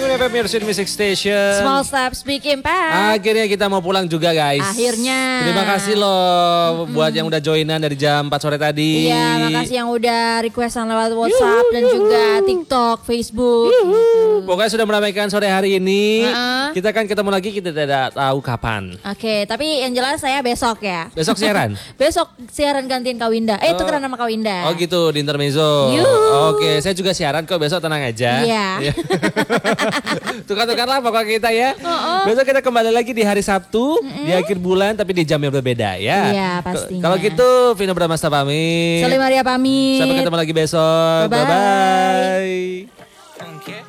FM Music Station. Small steps, big impact. Akhirnya kita mau pulang juga guys. Akhirnya. Terima kasih loh buat yang udah joinan dari jam 4 sore tadi. Iya, makasih yang udah requestan lewat WhatsApp dan juga TikTok, Facebook. Pokoknya sudah meramaikan sore hari ini. Kita kan ketemu lagi, kita tidak tahu kapan. Oke, tapi yang jelas saya besok ya. Besok siaran? Besok siaran gantiin Kawinda. Tukeran nama Kawinda. Oh gitu, di Intermezzo. Oke, saya juga siaran kok, besok tenang aja. Iya. Tukar-tukarlah pokoknya kita ya. Besok kita kembali lagi di hari Sabtu, di akhir bulan tapi di jam yang berbeda ya. Iya, pastinya. Kalau gitu Vino Bramasta pamit. Salim Maria pamit. Sampai ketemu lagi besok. Bye-bye. Bye-bye.